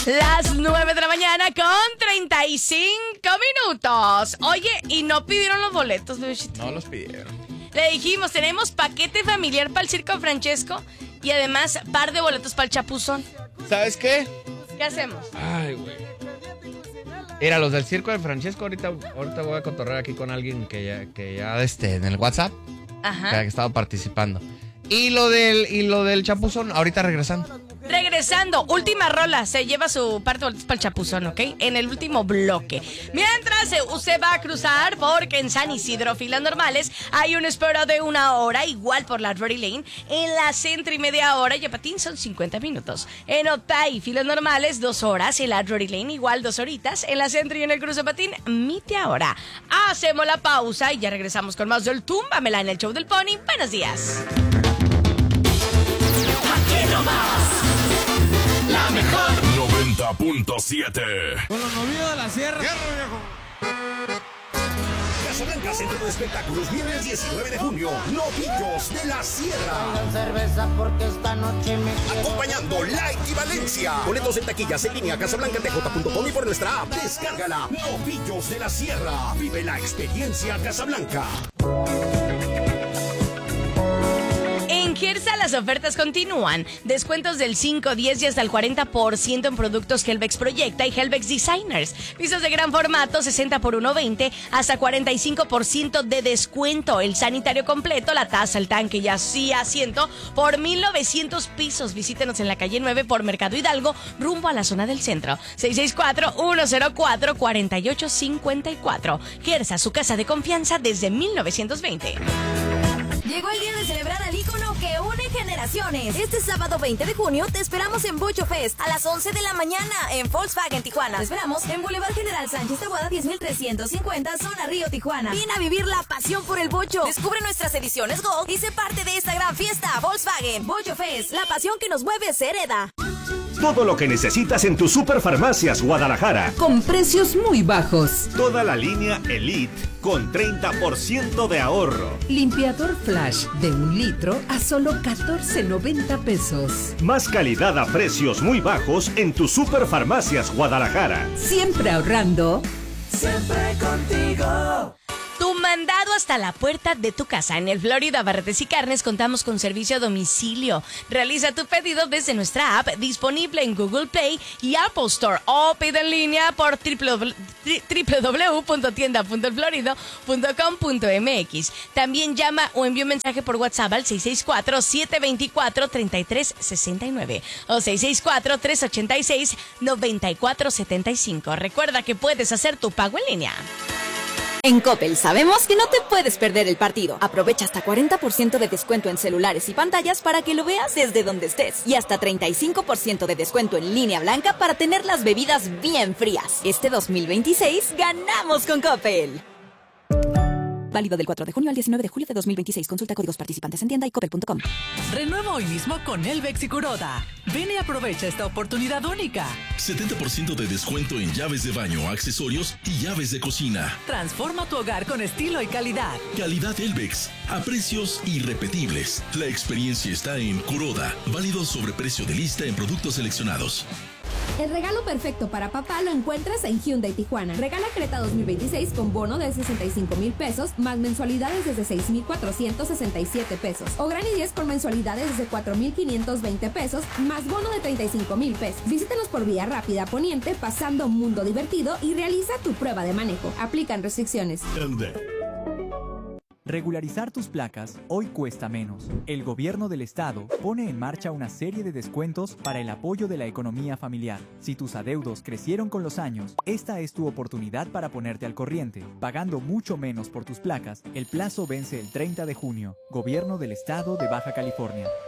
Las 9 de la mañana con 35 minutos. Oye, y no pidieron los boletos, bebecito. No los pidieron. Le dijimos, tenemos paquete familiar para el Circo Francesco y además par de boletos para el Chapuzón. ¿Sabes qué? ¿Qué hacemos? Ay, güey. Era los del Circo de Francesco. Ahorita voy a cotorrear aquí con alguien que ya en el WhatsApp. Ajá. Que ha estado participando. Y lo del Chapuzón, ahorita regresando. Regresando, última rola, se lleva su parte de boletos para el Chapuzón, ¿ok? En el último bloque. Mientras usted va a cruzar, porque en San Isidro, filas normales, hay una espera de 1 hora, igual por la Rory Lane. En la Centro y media hora, y a Patín son 50 minutos. En Otay, filas normales, 2 horas. En la Rory Lane, igual 2 horitas. En la Centro y en el Cruce Patín, media hora. Hacemos la pausa y ya regresamos con más del Túmbamela en el Show del Pony. Buenos días. Aquí nomás, la mejor 90.7. Con los novillos de la sierra. Casablanca Centro de Espectáculos, viernes 19 de junio, Novillos de la Sierra. Cerveza porque esta noche me Acompañando Light y Valencia. Boletos en taquillas en línea, casablancatj.com y por nuestra app. Descárgala. Novillos de la Sierra. Vive la experiencia Casablanca. En Gersa las ofertas continúan. Descuentos del 5, 10 y hasta el 40% en productos Helvex Proyecta y Helvex Designers. Pisos de gran formato, 60 por 1.20, hasta 45% de descuento. El sanitario completo, la taza, el tanque y así asiento por 1,900 pesos. Visítenos en la calle 9 por Mercado Hidalgo, rumbo a la zona del centro. 664-104-4854. Gersa, su casa de confianza desde 1920. Llegó el día de celebrar al ícono que une generaciones. Este sábado 20 de junio te esperamos en Bocho Fest a las 11 de la mañana en Volkswagen Tijuana. Te esperamos en Boulevard General Sánchez Taboada 10,350, zona Río, Tijuana. Ven a vivir la pasión por el bocho. Descubre nuestras ediciones Gold y sé parte de esta gran fiesta. Volkswagen Bocho Fest, la pasión que nos mueve se hereda. Todo lo que necesitas en tus Superfarmacias Guadalajara. Con precios muy bajos. Toda la línea Elite con 30% de ahorro. Limpiador Flash de 1 litro a solo 14.90 pesos. Más calidad a precios muy bajos en tus Superfarmacias Guadalajara. Siempre ahorrando. siempre contigo. Tu mandado hasta la puerta de tu casa. En el Florida Barretes y Carnes contamos con servicio a domicilio. Realiza tu pedido desde nuestra app, disponible en Google Play y Apple Store, o pide en línea por www.tienda.elflorido.com.mx. También llama o envía un mensaje por WhatsApp al 664-724-3369 o 664-386-9475. Recuerda que puedes hacer tu pago en línea. En Coppel sabemos que no te puedes perder el partido. Aprovecha hasta 40% de descuento en celulares y pantallas para que lo veas desde donde estés. Y hasta 35% de descuento en línea blanca para tener las bebidas bien frías. Este 2026 ganamos con Coppel. Válido del 4 de junio al 19 de julio de 2026. Consulta códigos participantes en tienda y coppel.com. Renueva hoy mismo con Helvex y Kuroda. Ven y aprovecha esta oportunidad única. 70% de descuento en llaves de baño, accesorios y llaves de cocina. Transforma tu hogar con estilo y calidad. Calidad Helvex, a precios irrepetibles. La experiencia está en Kuroda. Válido sobre precio de lista en productos seleccionados. El regalo perfecto para papá lo encuentras en Hyundai Tijuana. Regala Creta 2026 con bono de 65,000 pesos, más mensualidades desde 6,467 pesos. O Gran i10 con mensualidades desde 4,520 pesos, más bono de 35,000 pesos. Visítanos por Vía Rápida Poniente, pasando Mundo Divertido y realiza tu prueba de manejo. Aplican restricciones. Regularizar tus placas hoy cuesta menos. El gobierno del estado pone en marcha una serie de descuentos para el apoyo de la economía familiar. Si tus adeudos crecieron con los años, esta es tu oportunidad para ponerte al corriente. Pagando mucho menos por tus placas, el plazo vence el 30 de junio. Gobierno del estado de Baja California.